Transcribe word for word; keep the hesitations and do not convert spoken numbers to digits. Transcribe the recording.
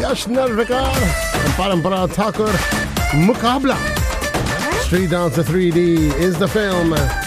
Yash Narvikar and Parampara Thakur. Mukabla. Street Dancer three D is the film.